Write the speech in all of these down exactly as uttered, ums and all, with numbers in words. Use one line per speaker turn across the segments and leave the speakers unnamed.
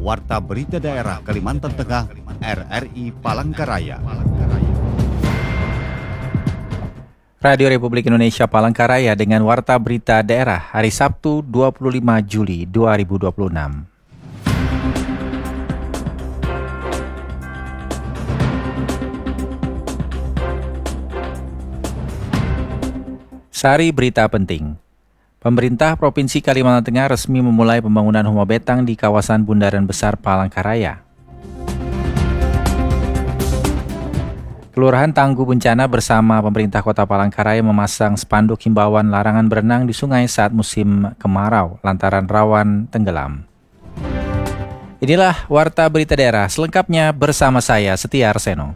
Warta Berita Daerah Kalimantan Tengah R R I Palangkaraya.
Radio Republik Indonesia Palangkaraya dengan Warta Berita Daerah hari Sabtu dua puluh lima Juli dua ribu dua puluh enam. Sari berita penting. Pemerintah Provinsi Kalimantan Tengah resmi memulai pembangunan Rumah Betang di kawasan Bundaran Besar Palangkaraya. Kelurahan Tangguh Bencana bersama pemerintah Kota Palangkaraya memasang spanduk himbauan larangan berenang di sungai saat musim kemarau lantaran rawan tenggelam. Inilah Warta Berita Daerah, selengkapnya bersama saya Setia Arseno.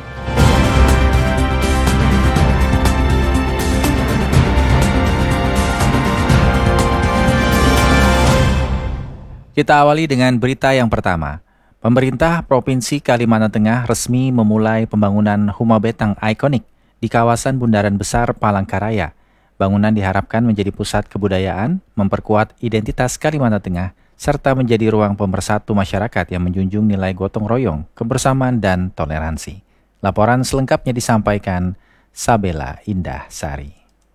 Kita awali dengan berita yang pertama. Pemerintah Provinsi Kalimantan Tengah resmi memulai pembangunan Rumah Betang ikonik di kawasan Bundaran Besar Palangkaraya. Bangunan diharapkan menjadi pusat kebudayaan, memperkuat identitas Kalimantan Tengah, serta menjadi ruang pemersatu masyarakat yang menjunjung nilai gotong royong, kebersamaan, dan toleransi. Laporan selengkapnya disampaikan Sabela Indah Sari.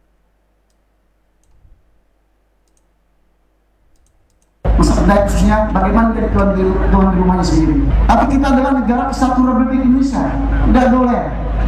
Masyarakat Dayak khususnya bagaimana dari tuan di, tuan di rumahnya sendiri. Tapi kita adalah negara kesatuan Republik Indonesia, tidak boleh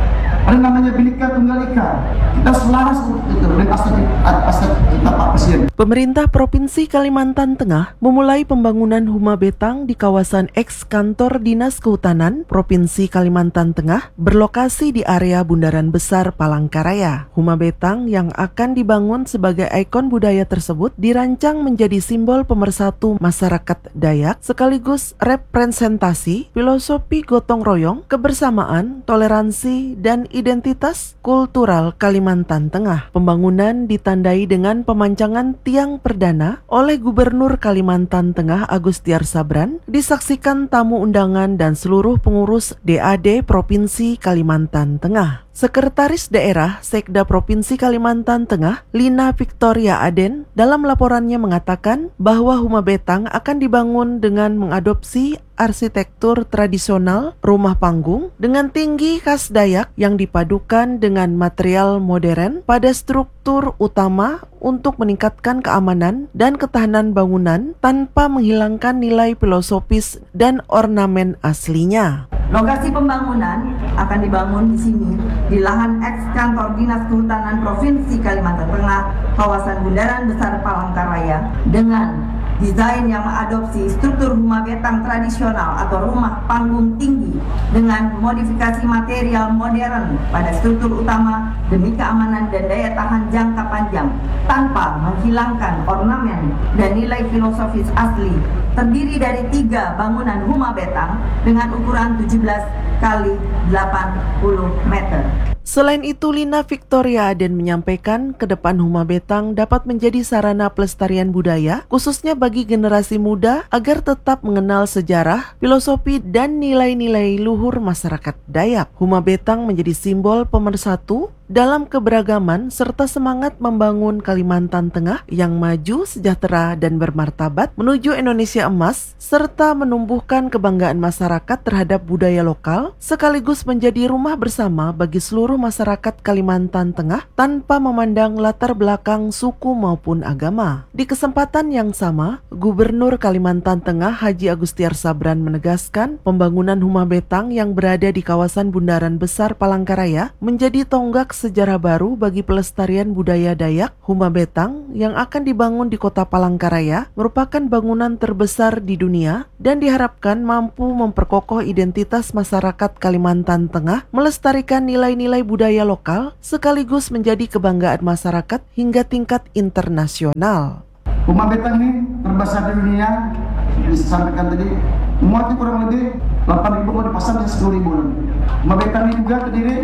ada namanya Bhinneka Tunggal Ika. Kita selaras untuk itu dengan aset kita Pak Presiden.
Pemerintah Provinsi Kalimantan Tengah memulai pembangunan Rumah Betang di kawasan eks kantor Dinas Kehutanan Provinsi Kalimantan Tengah berlokasi di area Bundaran Besar Palangkaraya. Rumah Betang yang akan dibangun sebagai ikon budaya tersebut dirancang menjadi simbol pemersatu masyarakat Dayak sekaligus representasi filosofi gotong royong, kebersamaan, toleransi, dan identitas kultural Kalimantan Tengah. Pembangunan ditandai dengan pemancangan tiang perdana oleh Gubernur Kalimantan Tengah Agustiar Sabran, disaksikan tamu undangan dan seluruh pengurus D A D Provinsi Kalimantan Tengah. Sekretaris Daerah Sekda Provinsi Kalimantan Tengah, Lina Victoria Aden, dalam laporannya mengatakan bahwa Rumah Betang akan dibangun dengan mengadopsi arsitektur tradisional rumah panggung dengan tinggi khas Dayak yang dipadukan dengan material modern pada struktur utama untuk meningkatkan keamanan dan ketahanan bangunan tanpa menghilangkan nilai filosofis dan ornamen aslinya.
Lokasi pembangunan akan dibangun di sini di lahan eks kantor Dinas Kehutanan Provinsi Kalimantan Tengah, kawasan Bundaran Besar Palangkaraya, dengan desain yang mengadopsi struktur rumah betang tradisional atau rumah panggung tinggi dengan modifikasi material modern pada struktur utama demi keamanan dan daya tahan jangka panjang tanpa menghilangkan ornamen dan nilai filosofis asli. Terdiri dari tiga bangunan rumah betang dengan ukuran tujuh belas kali delapan puluh meter.
Selain itu, Lina Victoria Aden menyampaikan ke depan Rumah Betang dapat menjadi sarana pelestarian budaya, khususnya bagi generasi muda agar tetap mengenal sejarah, filosofi, dan nilai-nilai luhur masyarakat Dayak. Rumah Betang menjadi simbol pemersatu dalam keberagaman serta semangat membangun Kalimantan Tengah yang maju, sejahtera, dan bermartabat menuju Indonesia emas, serta menumbuhkan kebanggaan masyarakat terhadap budaya lokal, sekaligus menjadi rumah bersama bagi seluruh masyarakat Kalimantan Tengah tanpa memandang latar belakang suku maupun agama. Di kesempatan yang sama, Gubernur Kalimantan Tengah Haji Agustiar Sabran menegaskan pembangunan Rumah Betang yang berada di kawasan Bundaran Besar Palangkaraya menjadi tonggak sejarah baru bagi pelestarian budaya Dayak. Rumah Betang yang akan dibangun di Kota Palangkaraya merupakan bangunan terbesar di dunia dan diharapkan mampu memperkokoh identitas masyarakat Kalimantan Tengah, melestarikan nilai-nilai budaya lokal, sekaligus menjadi kebanggaan masyarakat hingga tingkat internasional.
Rumah Betang ini terbesar di dunia, disampaikan tadi, muatnya kurang lebih delapan ribu, mau dipasang bisa sepuluh ribu. Rumah Betang ini juga terdiri,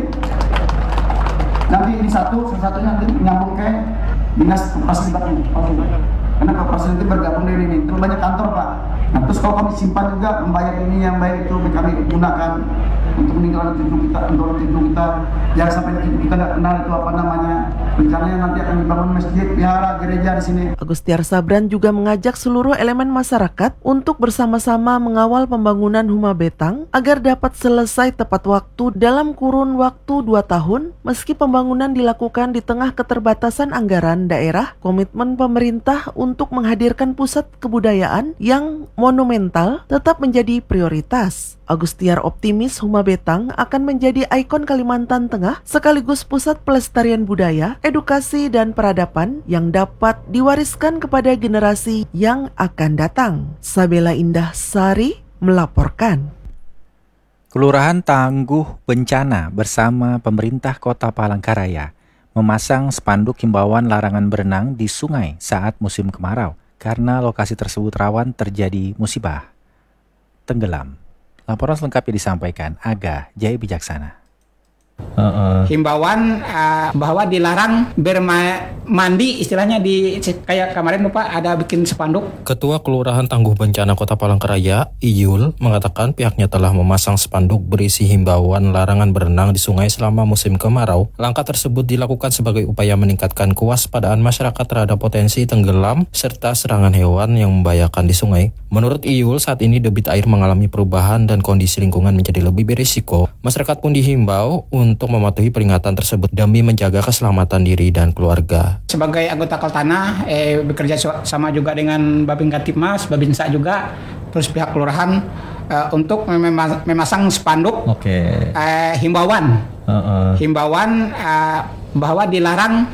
nanti ini satu, satu-satunya nanti nyambung ke Dinas Koperasi Batang. Karena koperasi nanti bergabung dari ini, terlalu banyak kantor Pak. Nah, terus kalau kami simpan juga, membayar ini yang baik itu kami gunakan untuk meninggalkan cucu kita, untuk cucu kita, jangan sampai cucu kita nggak kenal itu apa namanya Rencananya nanti akan dibangun masjid, wihara, gereja di sini.
Agustiar Sabran juga mengajak seluruh elemen masyarakat untuk bersama-sama mengawal pembangunan Huma Betang agar dapat selesai tepat waktu dalam kurun waktu dua tahun. Meski pembangunan dilakukan di tengah keterbatasan anggaran daerah, komitmen pemerintah untuk menghadirkan pusat kebudayaan yang monumental tetap menjadi prioritas. Agustiar optimis Huma Betang akan menjadi ikon Kalimantan Tengah sekaligus pusat pelestarian budaya, edukasi, dan peradaban yang dapat diwariskan kepada generasi yang akan datang. Sabela Indah Sari melaporkan.
Kelurahan Tangguh Bencana bersama pemerintah Kota Palangkaraya memasang spanduk himbauan larangan berenang di sungai saat musim kemarau karena lokasi tersebut rawan terjadi musibah tenggelam. Laporan selengkapnya disampaikan Aga Jaya Bijaksana.
Uh-uh. Himbauan uh, bahwa dilarang bermandi, istilahnya di kayak kemarin Bapak ada bikin spanduk.
Ketua Kelurahan Tangguh Bencana Kota Palangkaraya, Iyul, mengatakan pihaknya telah memasang spanduk berisi himbauan larangan berenang di sungai selama musim kemarau. Langkah tersebut dilakukan sebagai upaya meningkatkan kewaspadaan masyarakat terhadap potensi tenggelam serta serangan hewan yang membahayakan di sungai. Menurut Iyul, saat ini debit air mengalami perubahan dan kondisi lingkungan menjadi lebih berisiko. Masyarakat pun dihimbau untuk mematuhi peringatan tersebut demi menjaga keselamatan diri dan keluarga.
Sebagai anggota Kaltana, eh, bekerja sama juga dengan Babin Katipmas, Babinsa juga, terus pihak kelurahan eh, untuk mem- memasang spanduk
okay.
eh, himbauan, uh-uh. himbauan eh, bahwa dilarang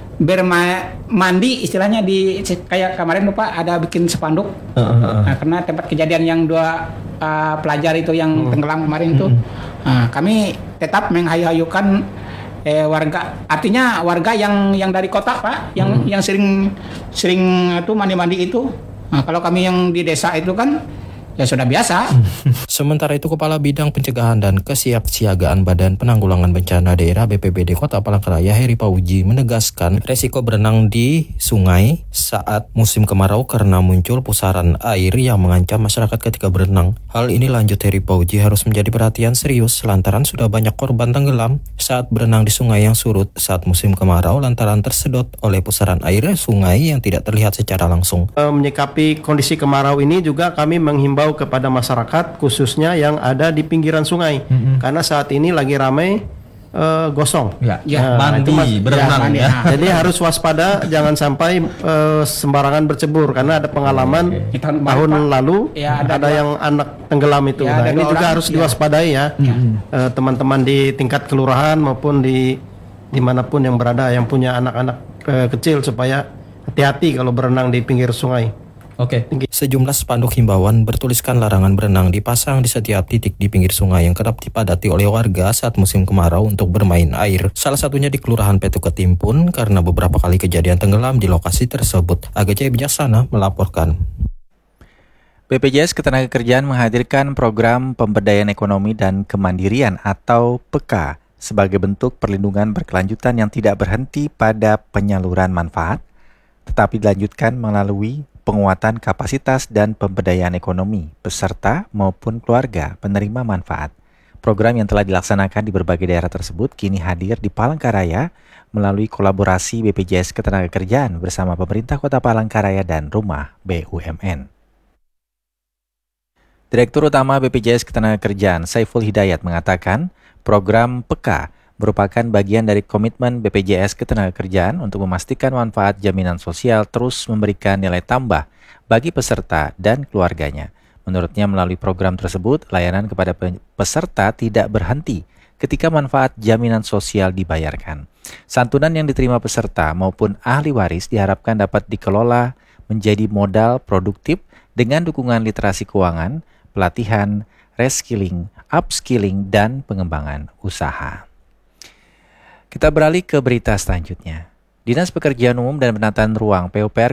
bermandi, istilahnya di kayak kemarin Bapak ada bikin spanduk, uh-uh. nah, karena tempat kejadian yang dua uh, pelajar itu yang uh. tenggelam kemarin itu. Uh. Nah, kami tetap menghayu-hayukan eh, warga, artinya warga yang yang dari kota Pak, yang hmm. yang sering sering itu mandi-mandi itu. Nah, kalau kami yang di desa itu kan ya sudah biasa.
Sementara itu, Kepala Bidang Pencegahan dan Kesiapsiagaan Badan Penanggulangan Bencana Daerah B P B D Kota Palangkaraya, Heri Pauji, menegaskan resiko berenang di sungai saat musim kemarau karena muncul pusaran air yang mengancam masyarakat ketika berenang. Hal ini, lanjut Heri Pauji, harus menjadi perhatian serius lantaran sudah banyak korban tenggelam saat berenang di sungai yang surut saat musim kemarau lantaran tersedot oleh pusaran air sungai yang tidak terlihat secara langsung.
Menyikapi kondisi kemarau ini juga kami menghimbau kepada masyarakat khususnya yang ada di pinggiran sungai, mm-hmm. karena saat ini lagi ramai uh, gosong,
ya, ya
nah,
mandi, mas, berenang, ya, ya.
Jadi harus waspada, jangan sampai uh, sembarangan bercebur karena ada pengalaman okay. tahun, tahun lalu ya, ada, ada yang anak tenggelam itu. Ya, nah ini juga harus ya. diwaspadai ya, ya. Uh, teman-teman di tingkat kelurahan maupun di dimanapun yang berada yang punya anak-anak uh, kecil supaya hati-hati kalau berenang di pinggir sungai.
Oke. Okay. Sejumlah spanduk himbauan bertuliskan larangan berenang dipasang di setiap titik di pinggir sungai yang kerap dipadati oleh warga saat musim kemarau untuk bermain air. Salah satunya di Kelurahan Petu Ketimpun karena beberapa kali kejadian tenggelam di lokasi tersebut. Aga Jaya Bijaksana melaporkan.
B P J S Ketenagakerjaan menghadirkan program pemberdayaan ekonomi dan kemandirian atau P E K A sebagai bentuk perlindungan berkelanjutan yang tidak berhenti pada penyaluran manfaat, tetapi dilanjutkan melalui penguatan kapasitas dan pemberdayaan ekonomi peserta maupun keluarga penerima manfaat. Program yang telah dilaksanakan di berbagai daerah tersebut kini hadir di Palangkaraya melalui kolaborasi B P J S Ketenagakerjaan bersama pemerintah Kota Palangkaraya dan Rumah B U M N. Direktur Utama B P J S Ketenagakerjaan Saiful Hidayat mengatakan program P E K A merupakan bagian dari komitmen B P J S Ketenagakerjaan untuk memastikan manfaat jaminan sosial terus memberikan nilai tambah bagi peserta dan keluarganya. Menurutnya, melalui program tersebut, layanan kepada peserta tidak berhenti ketika manfaat jaminan sosial dibayarkan. Santunan yang diterima peserta maupun ahli waris diharapkan dapat dikelola menjadi modal produktif dengan dukungan literasi keuangan, pelatihan, reskilling, upskilling, dan pengembangan usaha. Kita beralih ke berita selanjutnya. Dinas Pekerjaan Umum dan Penataan Ruang P U P R